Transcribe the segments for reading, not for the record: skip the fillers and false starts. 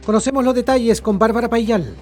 Conocemos los detalles con Bárbara Payal.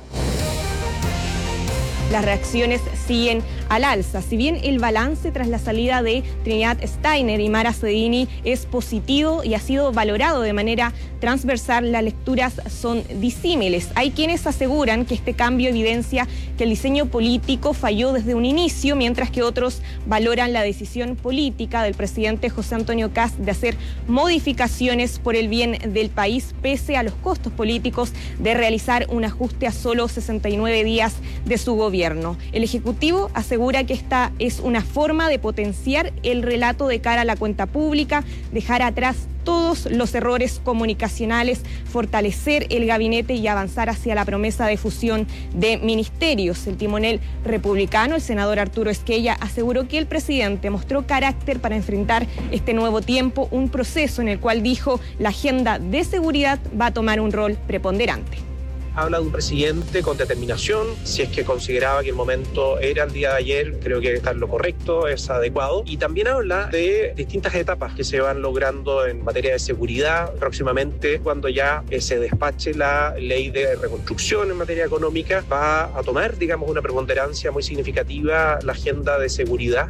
Las reacciones siguen al alza. Si bien el balance tras la salida de Trinidad Steiner y Mara Cedini es positivo y ha sido valorado de manera transversal, las lecturas son disímiles. Hay quienes aseguran que este cambio evidencia que el diseño político falló desde un inicio, mientras que otros valoran la decisión política del presidente José Antonio Kast de hacer modificaciones por el bien del país, pese a los costos políticos de realizar un ajuste a solo 69 días de su gobierno. El Ejecutivo asegura que esta es una forma de potenciar el relato de cara a la cuenta pública, dejar atrás todos los errores comunicacionales, fortalecer el gabinete y avanzar hacia la promesa de fusión de ministerios. El timonel republicano, el senador Arturo Esquella, aseguró que el presidente mostró carácter para enfrentar este nuevo tiempo, un proceso en el cual dijo la agenda de seguridad va a tomar un rol preponderante. Habla de un presidente con determinación. Si es que consideraba que el momento era el día de ayer, creo que está en lo correcto, es adecuado. Y también habla de distintas etapas que se van logrando en materia de seguridad. Próximamente, cuando ya se despache la ley de reconstrucción en materia económica, va a tomar, digamos, una preponderancia muy significativa la agenda de seguridad.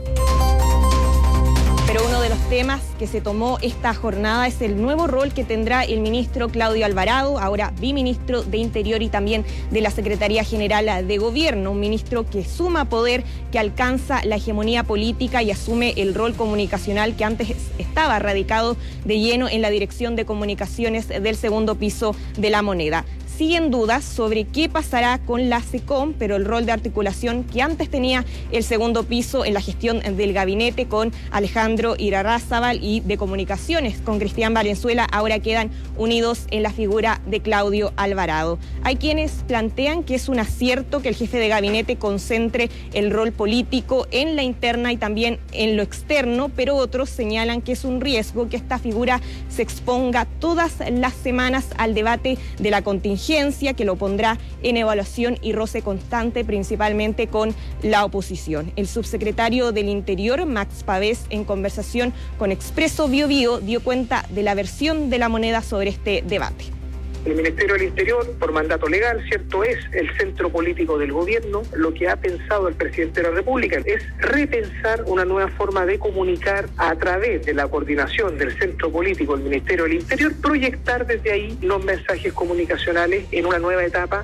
Pero uno de los temas que se tomó esta jornada es el nuevo rol que tendrá el ministro Claudio Alvarado, ahora biministro de Interior y también de la Secretaría General de Gobierno, un ministro que suma poder, que alcanza la hegemonía política y asume el rol comunicacional que antes estaba radicado de lleno en la Dirección de Comunicaciones del segundo piso de La Moneda. Siguen dudas sobre qué pasará con la SECOM, pero el rol de articulación que antes tenía el segundo piso en la gestión del gabinete con Alejandro Irarrázaval y de comunicaciones con Cristian Valenzuela ahora quedan unidos en la figura de Claudio Alvarado. Hay quienes plantean que es un acierto que el jefe de gabinete concentre el rol político en la interna y también en lo externo, pero otros señalan que es un riesgo que esta figura se exponga todas las semanas al debate de la contingencia, que lo pondrá en evaluación y roce constante, principalmente con la oposición. El subsecretario del Interior, Max Pavés, en conversación con Expreso Biobío, dio cuenta de la versión de La Moneda sobre este debate. El Ministerio del Interior, por mandato legal, ¿cierto?, es el centro político del gobierno. Lo que ha pensado el presidente de la República es repensar una nueva forma de comunicar a través de la coordinación del centro político del Ministerio del Interior, proyectar desde ahí los mensajes comunicacionales en una nueva etapa.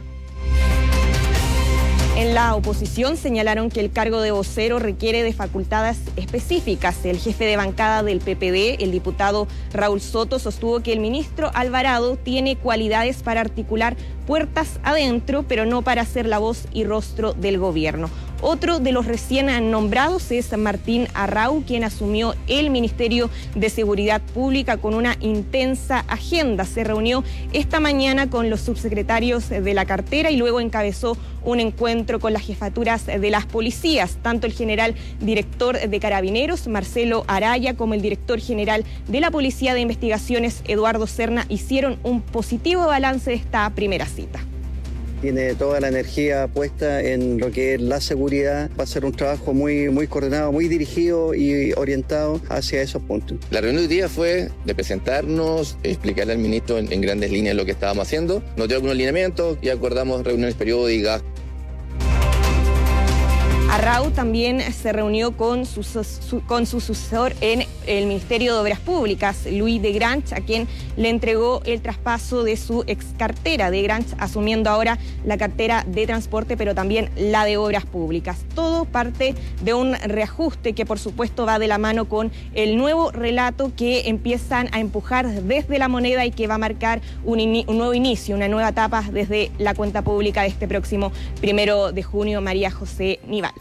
En la oposición señalaron que el cargo de vocero requiere de facultades específicas. El jefe de bancada del PPD, el diputado Raúl Soto, sostuvo que el ministro Alvarado tiene cualidades para articular puertas adentro, pero no para ser la voz y rostro del gobierno. Otro de los recién nombrados es Martín Arrau, quien asumió el Ministerio de Seguridad Pública con una intensa agenda. Se reunió esta mañana con los subsecretarios de la cartera y luego encabezó un encuentro con las jefaturas de las policías. Tanto el general director de Carabineros, Marcelo Araya, como el director general de la Policía de Investigaciones, Eduardo Serna, hicieron un positivo balance de esta primera cita. Tiene toda la energía puesta en lo que es la seguridad. Va a ser un trabajo muy coordinado, muy dirigido y orientado hacia esos puntos. La reunión de hoy día fue de presentarnos, explicarle al ministro en grandes líneas lo que estábamos haciendo. Nos dio algunos lineamientos y acordamos reuniones periódicas. Arrau también se reunió con su sucesor en el Ministerio de Obras Públicas, Luis de Granch, a quien le entregó el traspaso de su ex cartera. De Granch asumiendo ahora la cartera de Transporte, pero también la de Obras Públicas. Todo parte de un reajuste que por supuesto va de la mano con el nuevo relato que empiezan a empujar desde La Moneda y que va a marcar un nuevo inicio, una nueva etapa desde la cuenta pública de este próximo 1 de junio. María José Nivaldo.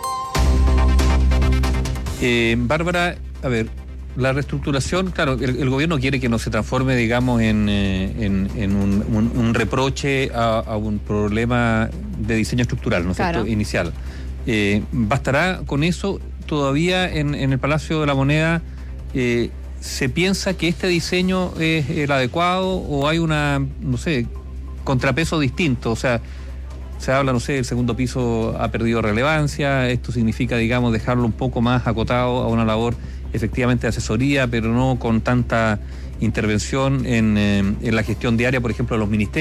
Bárbara, a ver, la reestructuración, claro, el gobierno quiere que no se transforme, digamos, en un reproche a un problema de diseño estructural, ¿no es cierto?, inicial. ¿Bastará con eso? Todavía en el Palacio de la Moneda ¿se piensa que este diseño es el adecuado o hay contrapeso distinto? O sea, se habla, el segundo piso ha perdido relevancia, esto significa, digamos, dejarlo un poco más acotado a una labor efectivamente de asesoría, pero no con tanta intervención en la gestión diaria, por ejemplo, de los ministerios.